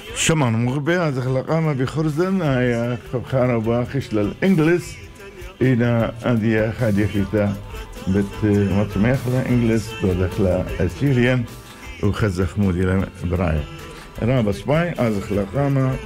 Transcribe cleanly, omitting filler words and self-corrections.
شمان مغبي هذا خلقامة بخرزن هاي خبخانة وباخش للإنجليز إلى أدي خادي خيتا بت مطميخلة إنجليز بدخلة أسيريان وخزخ مودي براي رابا سباي هذا خلقامة